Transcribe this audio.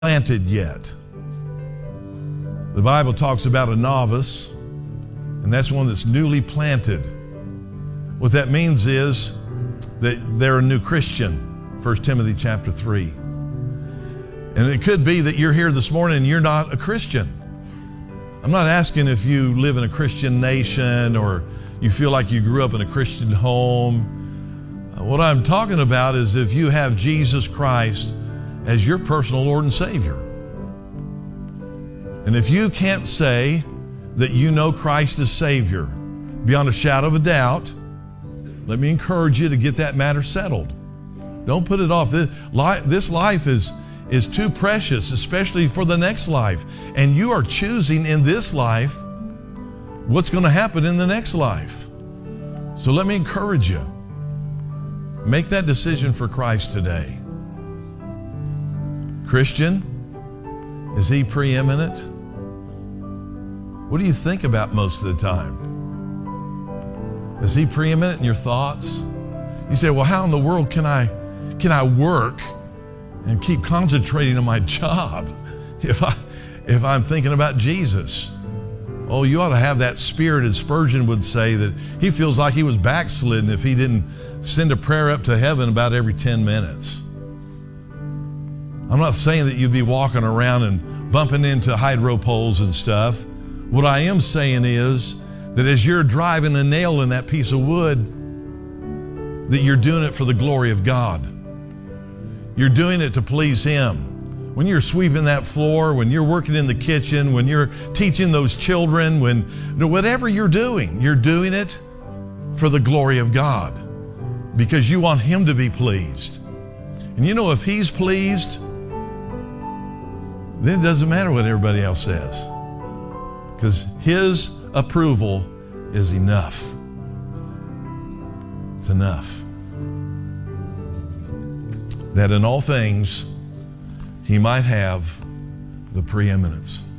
planted yet. The Bible talks about a novice, and that's one that's newly planted. What that means is that they're a new Christian, 1 Timothy chapter 3. And it could be that you're here this morning and you're not a Christian. I'm not asking if you live in a Christian nation or you feel like you grew up in a Christian home. What I'm talking about is if you have Jesus Christ as your personal Lord and Savior. And if you can't say that you know Christ as Savior beyond a shadow of a doubt, let me encourage you to get that matter settled. Don't put it off. This life is too precious, especially for the next life. And you are choosing in this life what's going to happen in the next life. So let me encourage you. Make that decision for Christ today. Christian, is He preeminent? What do you think about most of the time? Is He preeminent in your thoughts? You say, well, how in the world can I work and keep concentrating on my job if I'm thinking about Jesus? Oh, you ought to have that spirit, as Spurgeon would say, that he feels like he was backslidden if he didn't send a prayer up to heaven about every 10 minutes. I'm not saying that you'd be walking around and bumping into hydro poles and stuff. What I am saying is that as you're driving a nail in that piece of wood, that you're doing it for the glory of God. You're doing it to please Him. When you're sweeping that floor, when you're working in the kitchen, when you're teaching those children, whatever you're doing it for the glory of God because you want Him to be pleased. And you know, if He's pleased, then it doesn't matter what everybody else says because His approval is enough. It's enough. That in all things He might have the preeminence.